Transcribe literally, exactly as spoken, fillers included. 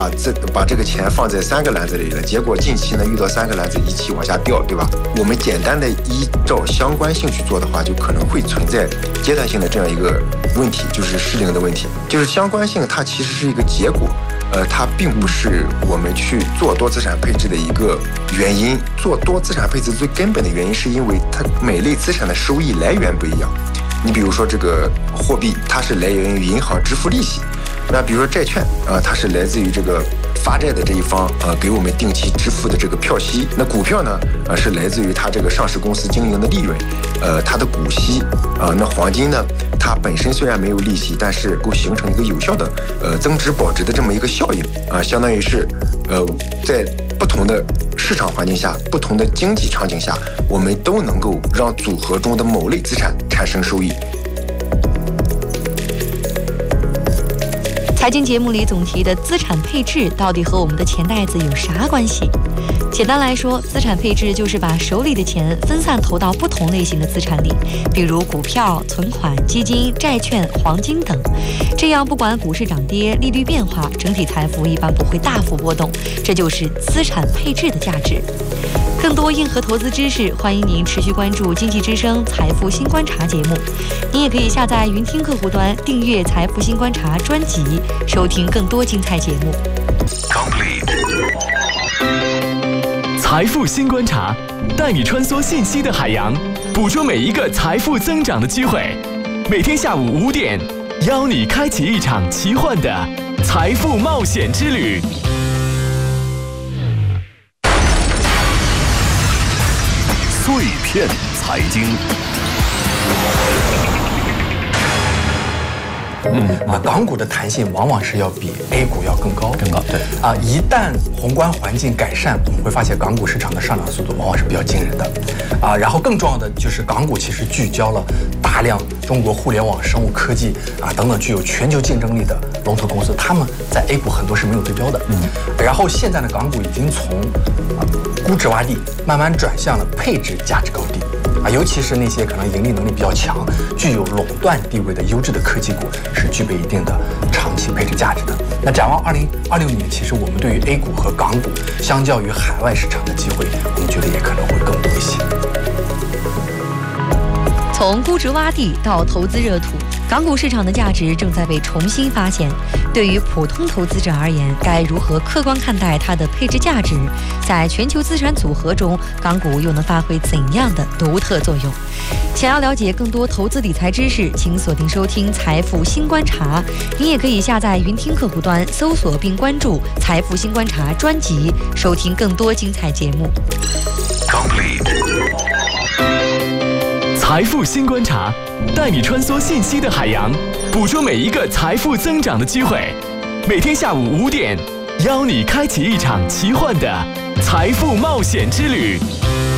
把这把这个钱放在三个篮子里了，结果近期呢遇到三个篮子一起往下掉，对吧？我们简单的依照相关性去做的话，就可能会存在阶段性的这样一个问题，就是失灵的问题。就是相关性它其实是一个结果，呃，它并不是我们去做多资产配置的一个原因。做多资产配置最根本的原因是因为它每类资产的收益来源不一样。你比如说这个货币，它是来源于银行支付利息。那比如说债券啊、呃，它是来自于这个发债的这一方啊、呃，给我们定期支付的这个票息。那股票呢，呃，是来自于它这个上市公司经营的利润，呃，它的股息啊、呃。那黄金呢，它本身虽然没有利息，但是够形成一个有效的呃增值保值的这么一个效应啊、呃，相当于是呃在不同的市场环境下、不同的经济场景下，我们都能够让组合中的某类资产产生收益。 财经节目里总提的资产配置到底和我们的钱袋子有啥关系？简单来说，资产配置就是把手里的钱分散投到不同类型的资产里，比如股票、存款、基金、债券、黄金等。这样不管股市涨跌、利率变化，整体财富一般不会大幅波动，这就是资产配置的价值。更多硬核投资知识，欢迎您持续关注经济之声财富新观察节目。您也可以下载云听客户端，订阅财富新观察专辑，收听更多精彩节目。 财富新观察，带你穿梭信息的海洋，捕捉每一个财富增长的机会。每天下午五点，邀你开启一场奇幻的财富冒险之旅。 碎片财经。 嗯啊，港股的弹性往往是要比 A 股要更高， 更高。对啊，一旦宏观环境改善，我们会发现港股市场的上涨速度往往是比较惊人的，啊，然后更重要的就是港股其实聚焦了大量中国互联网、生物科技啊等等具有全球竞争力的龙头公司，他们在 A 股很多是没有对标的。嗯，然后现在呢，港股已经从啊估值洼地慢慢转向了配置价值高地。啊，尤其是那些可能盈利能力比较强、具有垄断地位的优质的科技股，是具备一定的长期配置价值的。那展望二零二六年，其实我们对于 A 股和港股，相较于海外市场的机会，我们觉得也可能会更多一些。 从估值洼地到投资热土，港股市场的价值正在被重新发现。对于普通投资者而言，该如何客观看待它的配置价值？在全球资产组合中，港股又能发挥怎样的独特作用？想要了解更多投资理财知识，请锁定收听《财富新观察》。您也可以下载云听客户端，搜索并关注《财富新观察》专辑，收听更多精彩节目。 财富新观察，带你穿梭信息的海洋，捕捉每一个财富增长的机会。每天下午五点，邀你开启一场奇幻的财富冒险之旅。